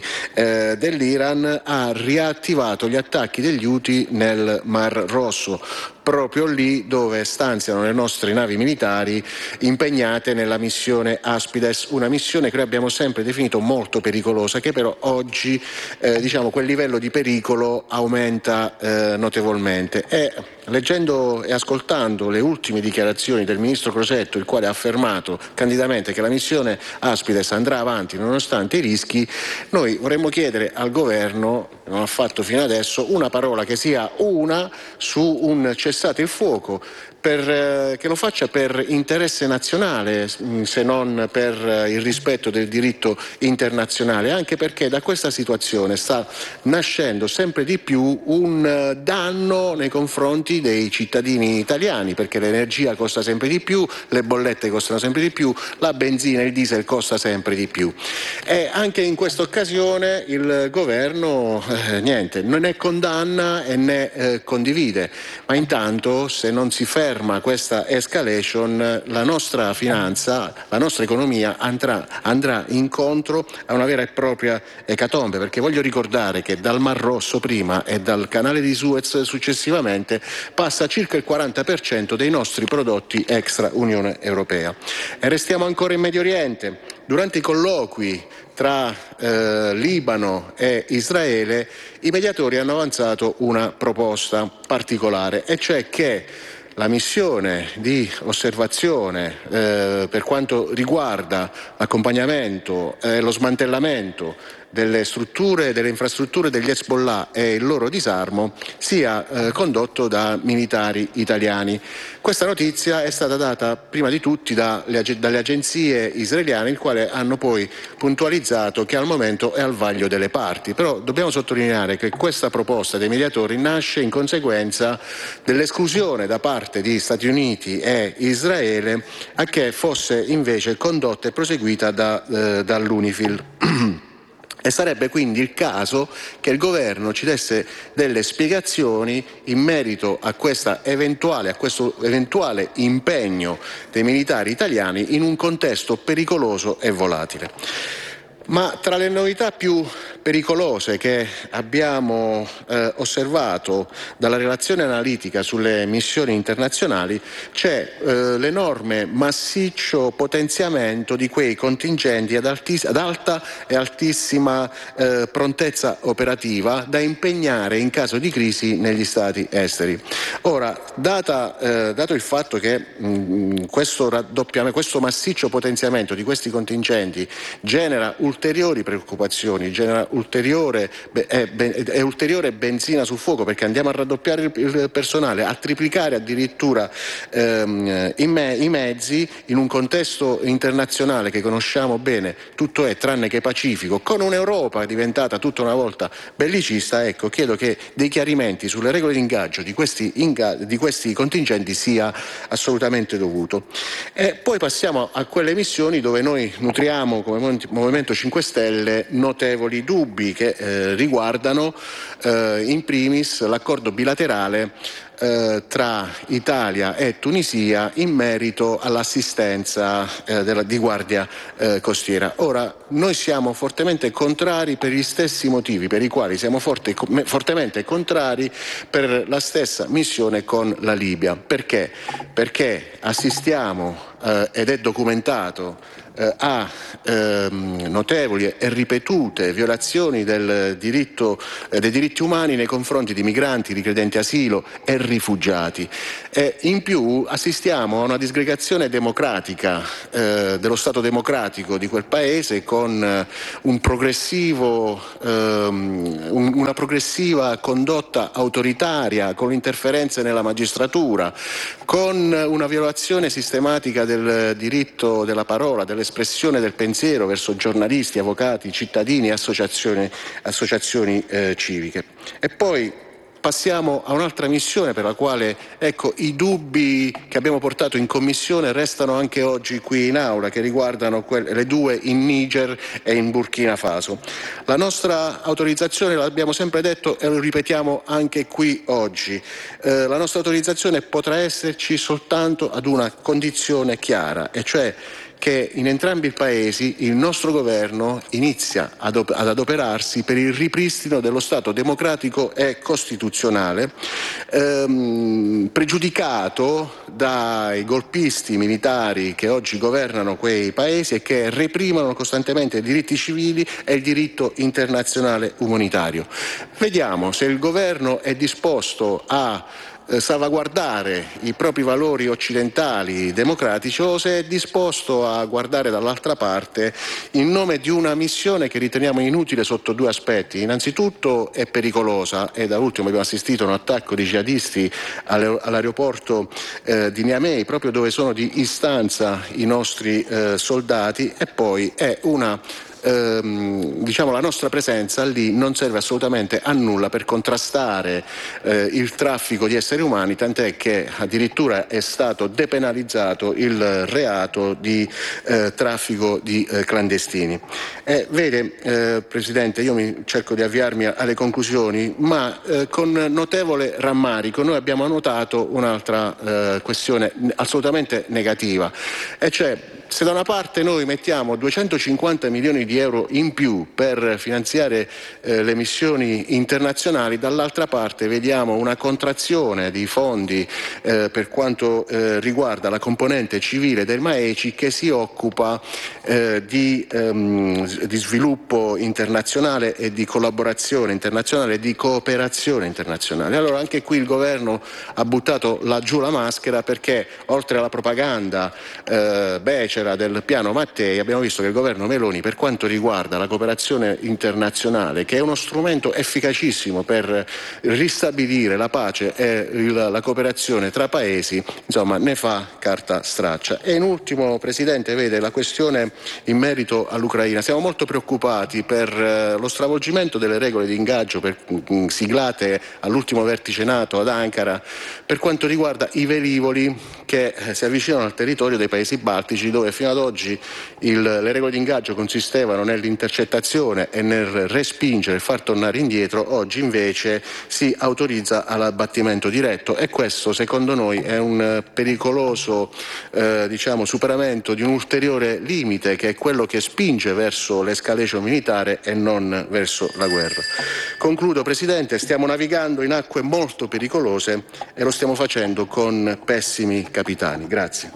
dell'Iran ha riattivato gli attacchi degli Houthi nel Mar Rosso, proprio lì dove stanziano le nostre navi militari impegnate nella missione Aspides, una missione che noi abbiamo sempre definito molto pericolosa, che però oggi quel livello di pericolo aumenta notevolmente. E leggendo e ascoltando le ultime dichiarazioni del ministro Crosetto, il quale ha affermato candidamente che la missione Aspides andrà avanti nonostante i rischi, noi vorremmo chiedere al governo, non ha fatto fino adesso, una parola che sia una su un cessate il fuoco, che lo faccia per interesse nazionale, se non per il rispetto del diritto internazionale, anche perché da questa situazione sta nascendo sempre di più un danno nei confronti dei cittadini italiani, perché l'energia costa sempre di più, le bollette costano sempre di più, la benzina e il diesel costa sempre di più. E anche in questa occasione il governo non ne condanna e né condivide, ma intanto se non si ferma questa escalation, la nostra finanza, la nostra economia andrà incontro a una vera e propria ecatombe, perché voglio ricordare che dal Mar Rosso prima e dal canale di Suez successivamente passa circa il 40% dei nostri prodotti extra Unione Europea. E restiamo ancora in Medio Oriente. Durante i colloqui tra Libano e Israele, i mediatori hanno avanzato una proposta particolare, e cioè che la missione di osservazione per quanto riguarda l'accompagnamento e lo smantellamento delle strutture, delle infrastrutture degli Hezbollah e il loro disarmo sia condotto da militari italiani. Questa notizia è stata data prima di tutti dalle agenzie israeliane, il quale hanno poi puntualizzato che al momento è al vaglio delle parti. Però dobbiamo sottolineare che questa proposta dei mediatori nasce in conseguenza dell'esclusione da parte di Stati Uniti e Israele a che fosse invece condotta e proseguita dall'UNIFIL. E sarebbe quindi il caso che il governo ci desse delle spiegazioni in merito a questo eventuale impegno dei militari italiani in un contesto pericoloso e volatile. Ma tra le novità più pericolose che abbiamo osservato dalla relazione analitica sulle missioni internazionali c'è l'enorme massiccio potenziamento di quei contingenti ad alta e altissima prontezza operativa da impegnare in caso di crisi negli stati esteri. Ora, dato il fatto che questo massiccio potenziamento di questi contingenti genera ulteriori preoccupazioni, genera ulteriore benzina sul fuoco, perché andiamo a raddoppiare il personale, a triplicare addirittura i mezzi in un contesto internazionale che conosciamo bene, tutto è tranne che pacifico, con un'Europa diventata tutta una volta bellicista. Ecco, chiedo che dei chiarimenti sulle regole di ingaggio di questi contingenti sia assolutamente dovuto. E poi passiamo a quelle missioni dove noi nutriamo come Movimento 5 Stelle notevoli dubbi. dubbi che riguardano in primis l'accordo bilaterale tra Italia e Tunisia in merito all'assistenza di guardia costiera. Ora, noi siamo fortemente contrari per gli stessi motivi per i quali siamo fortemente contrari per la stessa missione con la Libia. Perché? Perché assistiamo, ed è documentato, a notevoli e ripetute violazioni dei diritti umani nei confronti di migranti, richiedenti asilo e rifugiati. In più assistiamo a una disgregazione democratica dello Stato democratico di quel paese, con una progressiva condotta autoritaria, con interferenze nella magistratura, con una violazione sistematica del diritto della parola, dell'espressione del pensiero verso giornalisti, avvocati, cittadini e associazioni civiche. E poi passiamo a un'altra missione per la quale, i dubbi che abbiamo portato in Commissione restano anche oggi qui in Aula, che riguardano le due in Niger e in Burkina Faso. La nostra autorizzazione, l'abbiamo sempre detto e lo ripetiamo anche qui oggi, la nostra autorizzazione potrà esserci soltanto ad una condizione chiara, e cioè che in entrambi i paesi il nostro governo inizia ad adoperarsi per il ripristino dello Stato democratico e costituzionale, pregiudicato dai golpisti militari che oggi governano quei paesi e che reprimono costantemente i diritti civili e il diritto internazionale umanitario. Vediamo se il governo è disposto a salvaguardare i propri valori occidentali democratici, o se è disposto a guardare dall'altra parte in nome di una missione che riteniamo inutile sotto due aspetti. Innanzitutto è pericolosa, e da ultimo abbiamo assistito a un attacco di jihadisti all'aeroporto di Niamey, proprio dove sono di istanza i nostri soldati, e poi è la nostra presenza lì non serve assolutamente a nulla per contrastare il traffico di esseri umani, tant'è che addirittura è stato depenalizzato il reato di traffico di clandestini. Vede, Presidente, io cerco di avviarmi alle conclusioni, ma con notevole rammarico noi abbiamo notato un'altra questione assolutamente negativa, e cioè, se da una parte noi mettiamo 250 milioni di euro in più per finanziare le missioni internazionali, dall'altra parte vediamo una contrazione di fondi per quanto riguarda la componente civile del MAECI, che si occupa di sviluppo internazionale e di collaborazione internazionale e di cooperazione internazionale. Allora anche qui il governo ha buttato laggiù la maschera, perché oltre alla propaganda becera del piano Mattei, abbiamo visto che il governo Meloni, per quanto riguarda la cooperazione internazionale, che è uno strumento efficacissimo per ristabilire la pace e la cooperazione tra paesi, insomma, ne fa carta straccia. E in ultimo, Presidente, vede, la questione in merito all'Ucraina. Siamo molto preoccupati per lo stravolgimento delle regole di ingaggio siglate all'ultimo vertice NATO ad Ankara, per quanto riguarda i velivoli che si avvicinano al territorio dei paesi baltici, dove fino ad oggi le regole di ingaggio consistevano nell'intercettazione e nel respingere e far tornare indietro. Oggi invece si autorizza all'abbattimento diretto, e questo secondo noi è un pericoloso superamento di un ulteriore limite, che è quello che spinge verso l'escalation militare e non verso la guerra. Concludo, Presidente, stiamo navigando in acque molto pericolose e lo stiamo facendo con pessimi capitani. Grazie.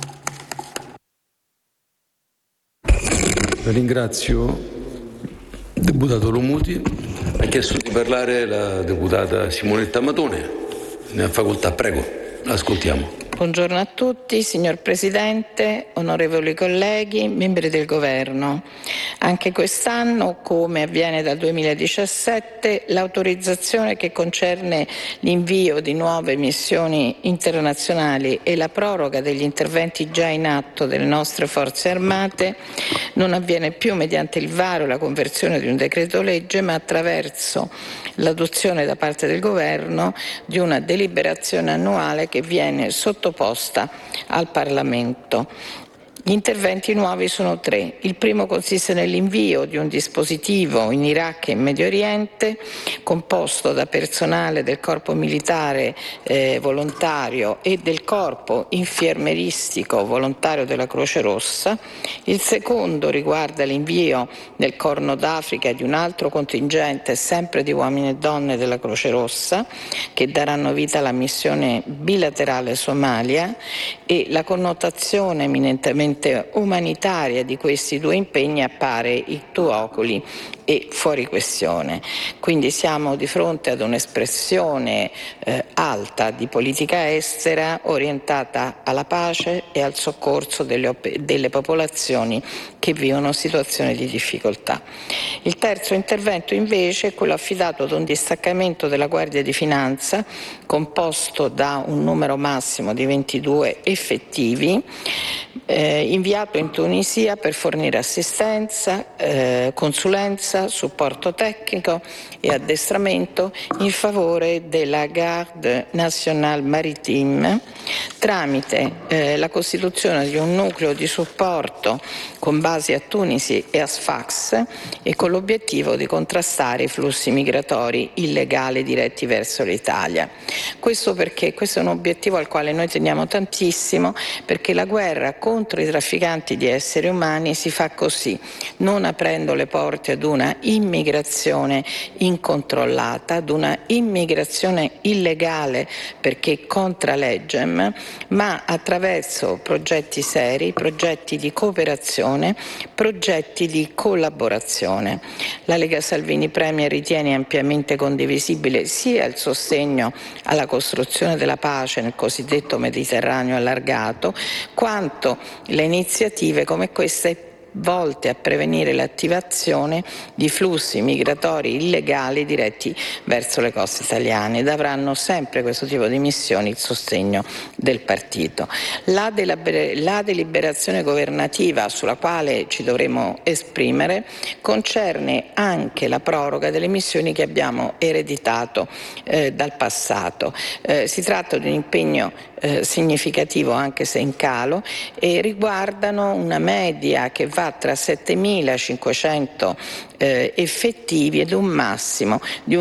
Ringrazio il deputato Lomuti. Ha chiesto di parlare la deputata Simonetta Matone. Ne ha facoltà, prego, l'ascoltiamo. Buongiorno a tutti, signor Presidente, onorevoli colleghi, membri del Governo. Anche quest'anno, come avviene dal 2017, l'autorizzazione che concerne l'invio di nuove missioni internazionali e la proroga degli interventi già in atto delle nostre forze armate non avviene più mediante il varo e la conversione di un decreto legge, ma attraverso l'adozione da parte del Governo di una deliberazione annuale che viene sottoposta al Parlamento. Gli interventi nuovi sono 3. Il primo consiste nell'invio di un dispositivo in Iraq e in Medio Oriente, composto da personale del corpo militare volontario e del corpo infermieristico volontario della Croce Rossa. Il secondo riguarda l'invio nel Corno d'Africa di un altro contingente, sempre di uomini e donne della Croce Rossa, che daranno vita alla missione bilaterale Somalia, e la connotazione eminentemente umanitaria di questi 2 impegni appare ictu oculi e fuori questione. Quindi siamo di fronte ad un'espressione alta di politica estera orientata alla pace e al soccorso delle popolazioni che vivono situazioni di difficoltà. Il terzo intervento invece è quello affidato ad un distaccamento della Guardia di Finanza composto da un numero massimo di 22 effettivi, inviato in Tunisia per fornire assistenza, consulenza, supporto tecnico e addestramento in favore della Garde Nationale Maritime tramite la costituzione di un nucleo di supporto con basi a Tunisi e a Sfax e con l'obiettivo di contrastare i flussi migratori illegali diretti verso l'Italia. Questo perché questo è un obiettivo al quale noi teniamo tantissimo, perché la guerra contro i trafficanti di esseri umani si fa così, non aprendo le porte ad una immigrazione incontrollata, ad una immigrazione illegale perché contra legem, ma attraverso progetti seri, progetti di cooperazione, progetti di collaborazione. La Lega Salvini Premier ritiene ampiamente condivisibile sia il sostegno alla costruzione della pace nel cosiddetto Mediterraneo allargato, quanto le iniziative come queste volte a prevenire l'attivazione di flussi migratori illegali diretti verso le coste italiane, ed avranno sempre questo tipo di missioni il sostegno del partito. La deliberazione governativa sulla quale ci dovremo esprimere concerne anche la proroga delle missioni che abbiamo ereditato dal passato. Si tratta di un impegno significativo, anche se in calo, e riguardano una media che va tra 7.500 effettivi ed un massimo di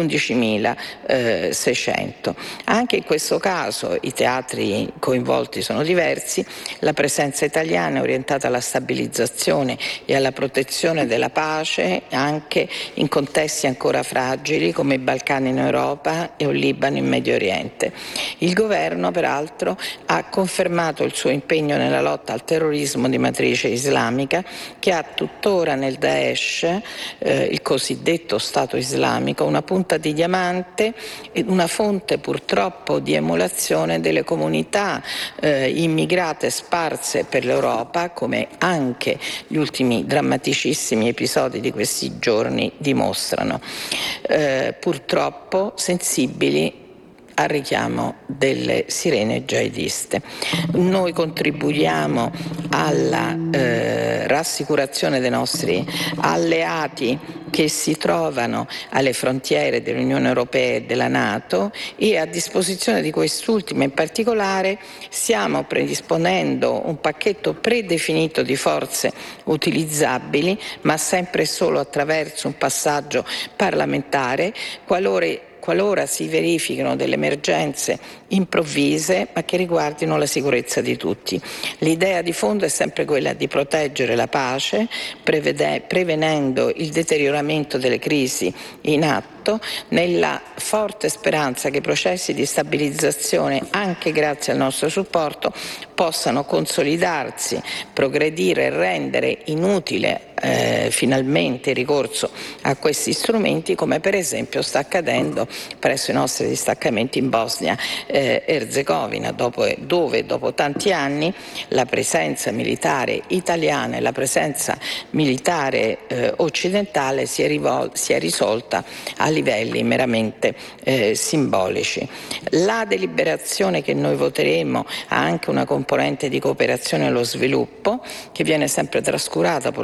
11.600. Anche in questo caso i teatri coinvolti sono diversi. La presenza italiana è orientata alla stabilizzazione e alla protezione della pace anche in contesti ancora fragili come i Balcani in Europa e un Libano in Medio Oriente. Il governo peraltro ha confermato il suo impegno nella lotta al terrorismo di matrice islamica, che ha tuttora nel Daesh, il cosiddetto Stato islamico, una punta di diamante e una fonte purtroppo di emulazione delle comunità immigrate sparse per l'Europa, come anche gli ultimi drammaticissimi episodi di questi giorni dimostrano, purtroppo sensibili al richiamo delle sirene jihadiste. Noi contribuiamo alla rassicurazione dei nostri alleati che si trovano alle frontiere dell'Unione Europea e della NATO, e a disposizione di quest'ultima in particolare stiamo predisponendo un pacchetto predefinito di forze utilizzabili, ma sempre solo attraverso un passaggio parlamentare, qualora si verifichino delle emergenze improvvise ma che riguardino la sicurezza di tutti. L'idea di fondo è sempre quella di proteggere la pace, prevenendo il deterioramento delle crisi in atto, nella forte speranza che i processi di stabilizzazione, anche grazie al nostro supporto, possano consolidarsi, progredire e rendere inutile finalmente il ricorso a questi strumenti, come per esempio sta accadendo presso i nostri distaccamenti in Bosnia-Erzegovina, dove dopo tanti anni la presenza militare italiana e la presenza militare occidentale si è risolta a livelli meramente simbolici. La deliberazione che noi voteremo ha anche una componente di cooperazione allo sviluppo che viene sempre trascurata purtroppo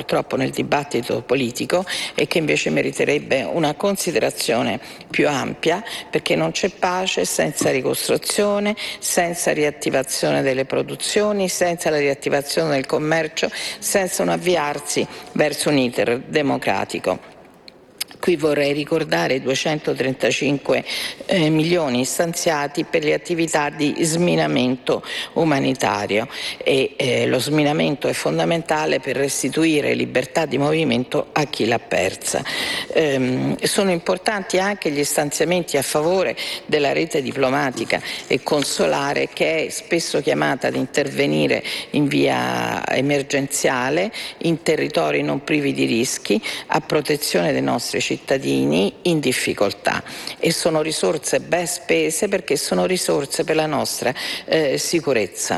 nel dibattito politico e che invece meriterebbe una considerazione più ampia, perché non c'è pace senza ricostruzione, senza riattivazione delle produzioni, senza la riattivazione del commercio, senza un avviarsi verso un iter democratico. Qui vorrei ricordare i 235 milioni stanziati per le attività di sminamento umanitario e lo sminamento è fondamentale per restituire libertà di movimento a chi l'ha persa. Sono importanti anche gli stanziamenti a favore della rete diplomatica e consolare, che è spesso chiamata ad intervenire in via emergenziale in territori non privi di rischi, a protezione dei nostri cittadini in difficoltà, e sono risorse ben spese perché sono risorse per la nostra sicurezza.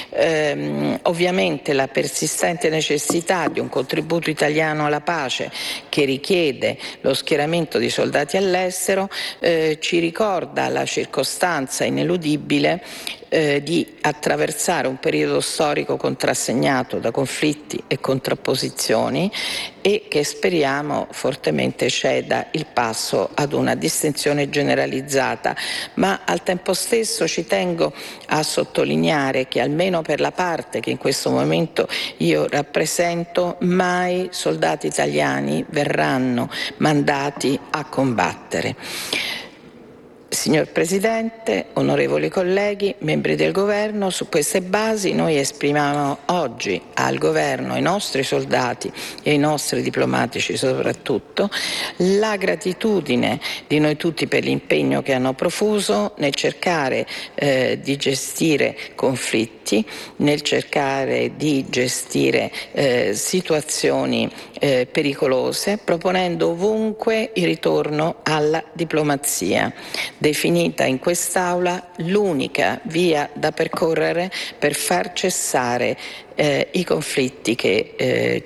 Ovviamente la persistente necessità di un contributo italiano alla pace, che richiede lo schieramento di soldati all'estero, ci ricorda la circostanza ineludibile di attraversare un periodo storico contrassegnato da conflitti e contrapposizioni e che speriamo fortemente ceda il passo ad una distinzione generalizzata, ma al tempo stesso ci tengo a sottolineare che almeno per la parte che in questo momento io rappresento, mai soldati italiani verranno mandati a combattere. Signor Presidente, onorevoli colleghi, membri del Governo, su queste basi noi esprimiamo oggi al Governo, ai nostri soldati e ai nostri diplomatici soprattutto, la gratitudine di noi tutti per l'impegno che hanno profuso nel cercare di gestire conflitti, nel cercare di gestire situazioni pericolose, proponendo ovunque il ritorno alla diplomazia, definita in quest'Aula l'unica via da percorrere per far cessare i conflitti che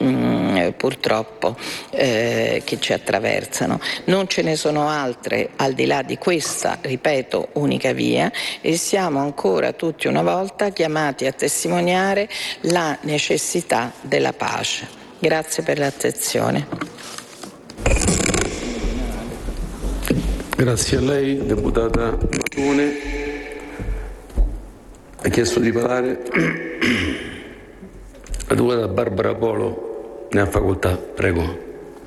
purtroppo che ci attraversano. Non ce ne sono altre al di là di questa, ripeto, unica via, e siamo ancora tutti una volta chiamati a testimoniare la necessità della pace. Grazie per l'attenzione. Grazie a lei, deputata Matone. Ha chiesto di parlare la deputata Barbara Polo, ne ha facoltà, prego.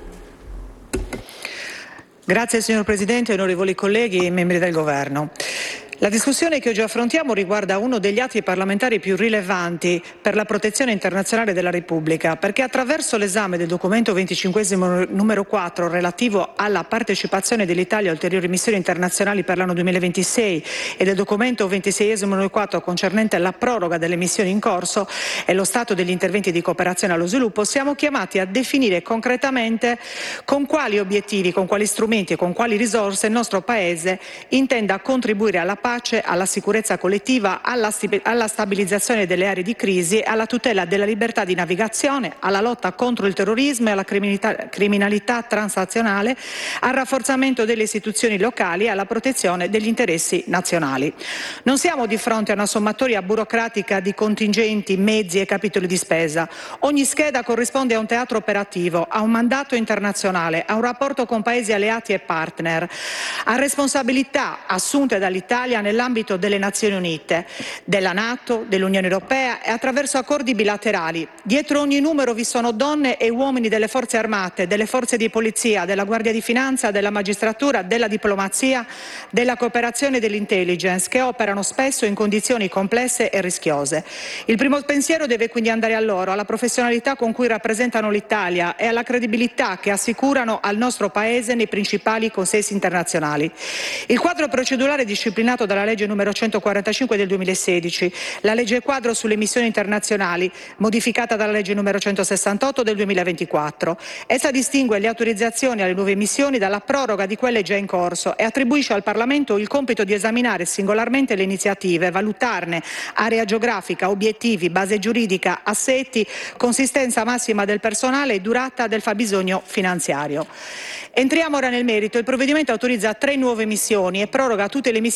Grazie signor Presidente, onorevoli colleghi e membri del Governo. La discussione che oggi affrontiamo riguarda uno degli atti parlamentari più rilevanti per la protezione internazionale della Repubblica, perché attraverso l'esame del documento 25esimo numero 4 relativo alla partecipazione dell'Italia a ulteriori missioni internazionali per l'anno 2026 e del documento 26esimo numero 4 concernente la proroga delle missioni in corso e lo stato degli interventi di cooperazione allo sviluppo, siamo chiamati a definire concretamente con quali obiettivi, con quali strumenti e con quali risorse il nostro Paese intenda contribuire alla pace, alla sicurezza collettiva, alla stabilizzazione delle aree di crisi, alla tutela della libertà di navigazione, alla lotta contro il terrorismo e alla criminalità transnazionale, al rafforzamento delle istituzioni locali e alla protezione degli interessi nazionali. Non siamo di fronte a una sommatoria burocratica di contingenti, mezzi e capitoli di spesa. Ogni scheda corrisponde a un teatro operativo, a un mandato internazionale, a un rapporto con paesi alleati e partner, a responsabilità assunte dall'Italia nell'ambito delle Nazioni Unite, della NATO, dell'Unione Europea e attraverso accordi bilaterali. Dietro ogni numero vi sono donne e uomini delle forze armate, delle forze di polizia, della Guardia di Finanza, della magistratura, della diplomazia, della cooperazione e dell'intelligence, che operano spesso in condizioni complesse e rischiose. Il primo pensiero deve quindi andare a loro, alla professionalità con cui rappresentano l'Italia e alla credibilità che assicurano al nostro Paese nei principali consessi internazionali. Il quadro procedurale disciplinato dalla legge numero 145 del 2016, la legge quadro sulle missioni internazionali, modificata dalla legge numero 168 del 2024. Essa distingue le autorizzazioni alle nuove missioni dalla proroga di quelle già in corso e attribuisce al Parlamento il compito di esaminare singolarmente le iniziative, valutarne area geografica, obiettivi, base giuridica, assetti, consistenza massima del personale e durata del fabbisogno finanziario. Entriamo ora nel merito. Il provvedimento autorizza 3 nuove missioni e proroga tutte le missioni già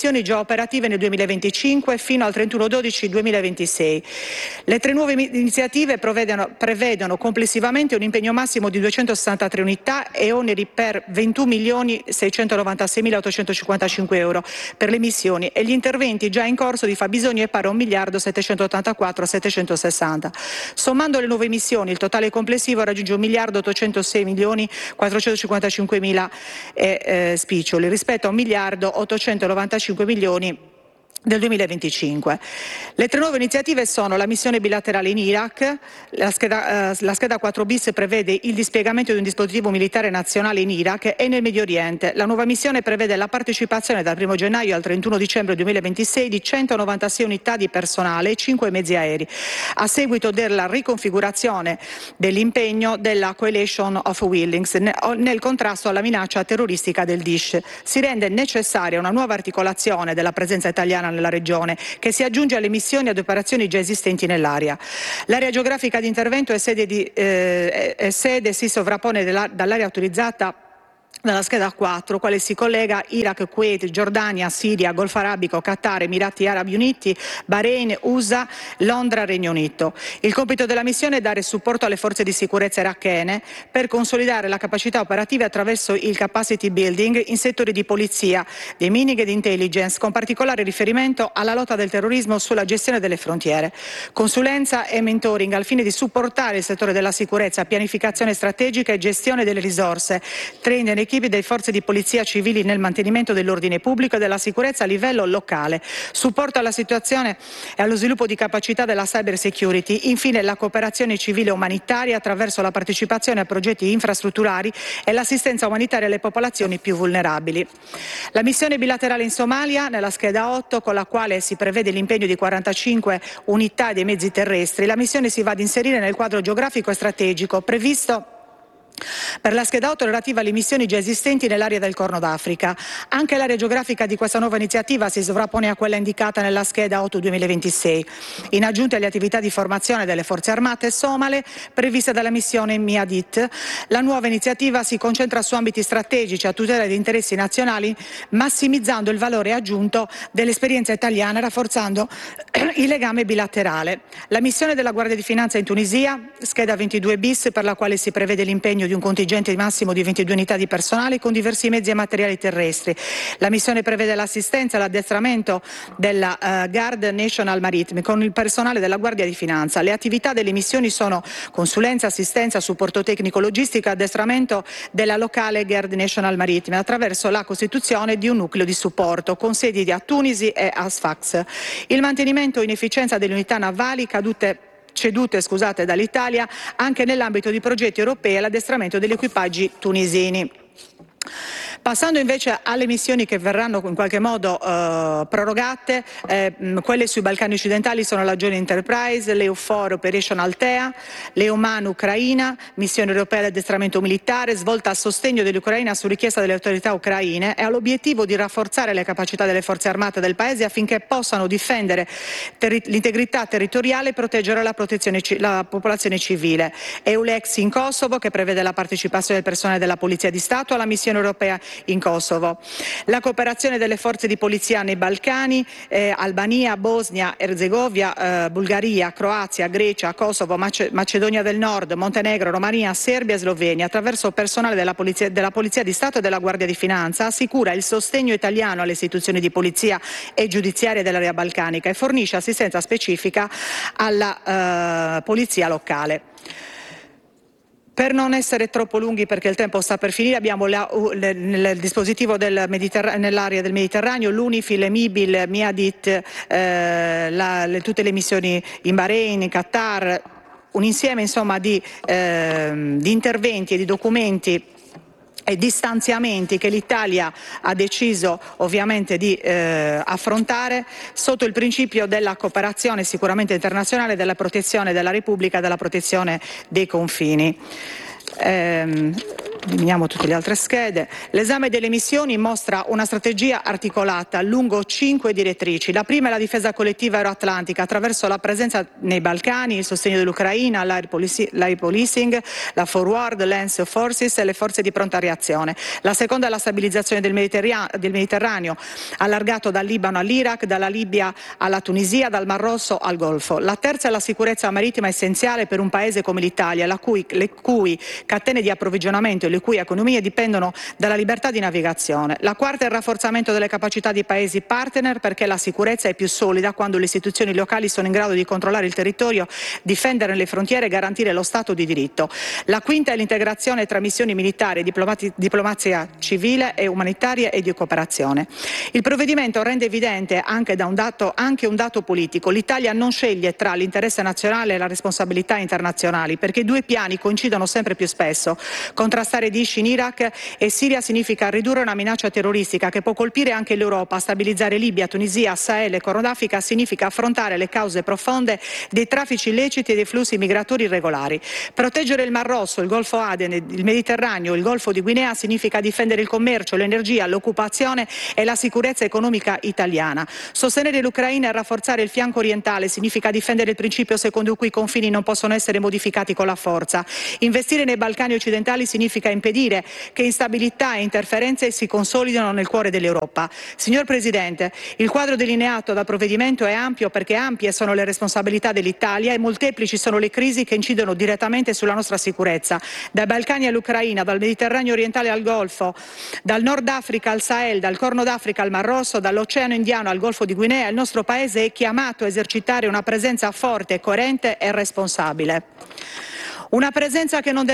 operative nel 2025 fino al 31/12/2026. Le 3 nuove iniziative prevedono complessivamente un impegno massimo di 263 unità e oneri per 21.696.855 euro per le missioni, e gli interventi già in corso di fabbisogno è pari a 1.784.760. Sommando le nuove missioni, il totale complessivo raggiunge 1.806.455.000 spiccioli rispetto a 1.895.000.000 del 2025. Le 3 nuove iniziative sono la missione bilaterale in Iraq. La scheda 4 bis prevede il dispiegamento di un dispositivo militare nazionale in Iraq e nel Medio Oriente. La nuova missione prevede la partecipazione dal 1 gennaio al 31 dicembre 2026 di 196 unità di personale e 5 mezzi aerei, a seguito della riconfigurazione dell'impegno della Coalition of Willings nel contrasto alla minaccia terroristica del Daesh. Si rende necessaria una nuova articolazione della presenza italiana nella regione, che si aggiunge alle missioni ed operazioni già esistenti nell'area. L'area geografica di intervento è sede si sovrappone dall'area autorizzata dalla scheda 4, quale si collega Iraq, Kuwait, Giordania, Siria, Golfo Arabico, Qatar, Emirati Arabi Uniti, Bahrain, USA, Londra, Regno Unito. Il compito della missione è dare supporto alle forze di sicurezza irachene per consolidare la capacità operativa attraverso il capacity building in settori di polizia, di mining e di intelligence, con particolare riferimento alla lotta del terrorismo sulla gestione delle frontiere. Consulenza e mentoring al fine di supportare il settore della sicurezza, pianificazione strategica e gestione delle risorse, training equipe delle forze di polizia civili nel mantenimento dell'ordine pubblico e della sicurezza a livello locale, supporto alla situazione e allo sviluppo di capacità della cyber security, infine la cooperazione civile umanitaria attraverso la partecipazione a progetti infrastrutturali e l'assistenza umanitaria alle popolazioni più vulnerabili. La missione bilaterale in Somalia, nella scheda 8, con la quale si prevede l'impegno di 45 unità dei mezzi terrestri, la missione si va ad inserire nel quadro geografico e strategico previsto per la scheda 8 relativa alle missioni già esistenti nell'area del Corno d'Africa. Anche l'area geografica di questa nuova iniziativa si sovrappone a quella indicata nella scheda 8 2026, in aggiunta alle attività di formazione delle forze armate somale previste dalla missione MIADIT. La nuova iniziativa si concentra su ambiti strategici a tutela degli interessi nazionali, massimizzando il valore aggiunto dell'esperienza italiana e rafforzando il legame bilaterale. La missione della Guardia di Finanza in Tunisia, scheda 22 bis, per la quale si prevede l'impegno di un contingente massimo di 22 unità di personale con diversi mezzi e materiali terrestri. La missione prevede l'assistenza e l'addestramento della Guard National Maritime con il personale della Guardia di Finanza. Le attività delle missioni sono consulenza, assistenza, supporto tecnico, logistica e addestramento della locale Guard National Maritime attraverso la costituzione di un nucleo di supporto con sedi a Tunisi e a Sfax. Il mantenimento in efficienza delle unità navali cedute dall'Italia anche nell'ambito di progetti europei e l'addestramento degli equipaggi tunisini. Passando invece alle missioni che verranno in qualche modo prorogate, quelle sui Balcani occidentali sono la Joint Enterprise, l'EUFOR Operation Althea, l'EUMAN Ucraina, missione europea di addestramento militare svolta a sostegno dell'Ucraina su richiesta delle autorità ucraine e ha l'obiettivo di rafforzare le capacità delle forze armate del paese affinché possano difendere l'integrità territoriale e proteggere la popolazione civile. EULEX in Kosovo, che prevede la partecipazione del personale della Polizia di Stato alla missione europea in Kosovo. La cooperazione delle forze di polizia nei Balcani, Albania, Bosnia, Erzegovina, Bulgaria, Croazia, Grecia, Kosovo, Macedonia del Nord, Montenegro, Romania, Serbia e Slovenia, attraverso personale della Polizia di Stato e della Guardia di Finanza, assicura il sostegno italiano alle istituzioni di polizia e giudiziarie dell'area balcanica e fornisce assistenza specifica alla polizia locale. Per non essere troppo lunghi, perché il tempo sta per finire, abbiamo nel dispositivo nell'area del Mediterraneo l'UNIFIL, MIBIL, MIADIT, tutte le missioni in Bahrain, in Qatar, un insieme insomma di interventi e di documenti e di stanziamenti che l'Italia ha deciso ovviamente di affrontare sotto il principio della cooperazione sicuramente internazionale, della protezione della Repubblica, della protezione dei confini. eliminiamo tutte le altre schede. L'esame delle missioni mostra una strategia articolata lungo 5 direttrici. La prima è la difesa collettiva euroatlantica attraverso la presenza nei Balcani, il sostegno dell'Ucraina, l'air policing, la forward lance forces e le forze di pronta reazione. La seconda è la stabilizzazione del Mediterraneo, allargato dal Libano all'Iraq, dalla Libia alla Tunisia, dal Mar Rosso al Golfo. La terza è la sicurezza marittima essenziale per un paese come l'Italia, le cui catene di approvvigionamento e le cui economie dipendono dalla libertà di navigazione. La quarta è il rafforzamento delle capacità dei paesi partner, perché la sicurezza è più solida quando le istituzioni locali sono in grado di controllare il territorio, difendere le frontiere e garantire lo Stato di diritto. La quinta è l'integrazione tra missioni militari, diplomazia civile e umanitaria e di cooperazione. Il provvedimento rende evidente anche un dato politico. L'Italia non sceglie tra l'interesse nazionale e la responsabilità internazionali, perché i due piani coincidono sempre più spesso. Contrastare Daesh in Iraq e Siria significa ridurre una minaccia terroristica che può colpire anche l'Europa. Stabilizzare Libia, Tunisia, Sahel e Corno d'Africa significa affrontare le cause profonde dei traffici illeciti e dei flussi migratori irregolari. Proteggere il Mar Rosso, il Golfo Aden, il Mediterraneo, il Golfo di Guinea significa difendere il commercio, l'energia, l'occupazione e la sicurezza economica italiana. Sostenere l'Ucraina e rafforzare il fianco orientale significa difendere il principio secondo cui i confini non possono essere modificati con la forza. Investire nei Balcani occidentali significa impedire che instabilità e interferenze si consolidino nel cuore dell'Europa. Signor Presidente, il quadro delineato dal provvedimento è ampio perché ampie sono le responsabilità dell'Italia e molteplici sono le crisi che incidono direttamente sulla nostra sicurezza. Dai Balcani all'Ucraina, dal Mediterraneo orientale al Golfo, dal Nord Africa al Sahel, dal Corno d'Africa al Mar Rosso, dall'Oceano Indiano al Golfo di Guinea, il nostro Paese è chiamato a esercitare una presenza forte, coerente e responsabile. Una presenza che non deve